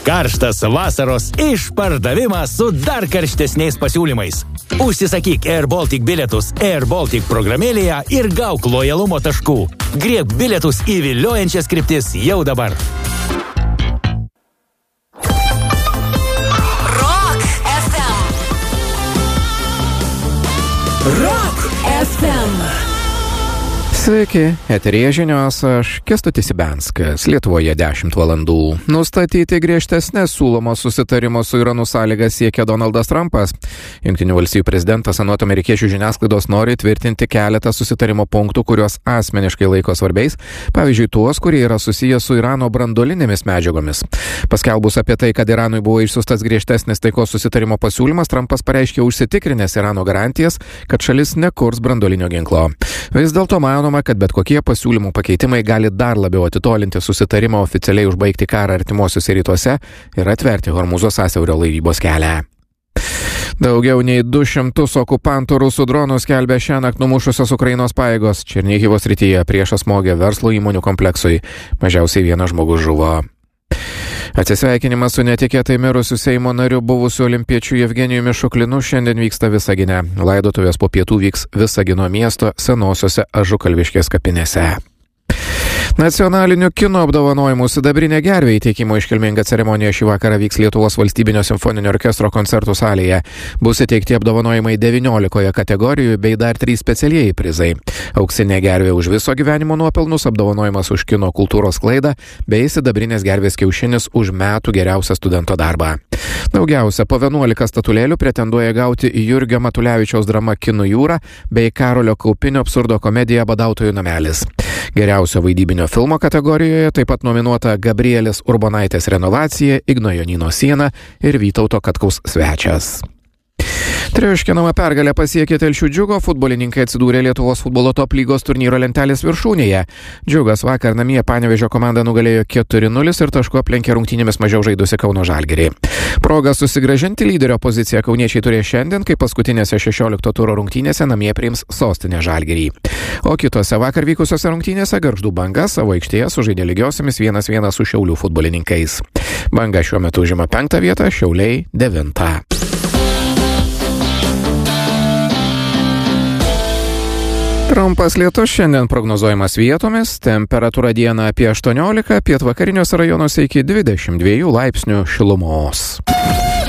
Karštas vasaros išpardavimas su dar karštesniais pasiūlymais. Užsisakyk Air Baltic bilietus Air Baltic programėlėje ir gauk lojalumo taškų. Griebk bilietus į viliojančias kryptis jau dabar. Rock FM. Rock FM. Sveiki, eteryje žinios, aš Kęstutis Ibenskas. Lietuvoje 10 valandų. Nustatyti griežtesnės siūlomo susitarimo su Iranu sąlygas siekia Donaldas Trumpas. Jungtinių valstijų prezidentas anot amerikiečių žiniasklaidos nori tvirtinti keletą susitarimo punktų, kuriuos asmeniškai laiko svarbiais, pavyzdžiui, tuos, kurie yra susiję su Irano branduolinėmis medžiagomis. Paskelbus apie tai, kad Iranui buvo išsiųstas griežtesnis taikos susitarimo pasiūlymas, Trumpas pareiškė užsitikrinęs Irano garantijas, kad šalis nekurs branduolinio ginklo. Vis dėlto manoma, kad bet kokie pasiūlymų pakeitimai gali dar labiau atitolinti susitarimą oficialiai užbaigti karą artimuosiuose rytuose ir atverti Hormūzo sąsiaurio laivybos kelią. Daugiau nei 200 okupantų rusų dronų skelbia šiąnakt numušusios Ukrainos pajėgos. Černihivo srityje priešas smogė verslo įmonių kompleksui. Mažiausiai vienas žmogus žuvo. Atsisveikinimas su netikėtai mirusiu Seimo nariu buvusiu olimpiečiu Jevgenijumi Šuklinu šiandien vyksta Visagine. Laidotuvės po pietų vyks Visagino miesto senosiose Ažukalviškės kapinėse. Nacionalinių kino apdovanojimų Sidabrinė gervė įteikimo iškilminga ceremonija šį vakarą vyks Lietuvos valstybinio simfoninio orkestro koncertų salėje. Bus įteikti apdovanojimai 19 kategorijų bei dar 3 specialieji prizai. Auksinė gervė už viso gyvenimo nuopelnus, apdovanojimas už kino kultūros sklaidą bei Sidabrinės gervės kiaušinis už metų geriausią studento darbą. Daugiausia po 11 statulėlių pretenduoja gauti Jurgio Matulevičiaus drama Kinų jūra bei Karolio Kaupinio absurdo komedija Badautojų namelis. Geriausio vaidybinio filmo kategorijoje taip pat nominuota Gabrielės Urbonaitės Renovacija, Igno Jonyno siena ir Vytauto Katkaus Svečias. Triuškinama pergalė pasiekė Telšių Džiugo, futbolininkai atsidūrė Lietuvos futbolo top lygos turnyro lentelės viršūnėje. Džiugas vakar namie Panevėžio komandą nugalėjo 4-0 ir tašku aplenkė rungtynėmis mažiau žaidusi Kauno Žalgirį. Progą susigrąžinti lyderio poziciją kauniečiai turės šiandien, kai paskutinėse 16 turo rungtynėse namie priims Sostinę Žalgirį. O kitose vakar vykusiose rungtynėse Gargždų Banga savo aikštėje sužaidė lygiosiamis 1-1 su Šiaulių futbolininkais. Banga šiuo metu užima 5 vietą, Šiauliai 9. Trumpas lietus šiandien prognozuojamas vietomis, temperatūra dieną apie 18, pietvakariniuose rajonuose iki 22 laipsnių šilumos.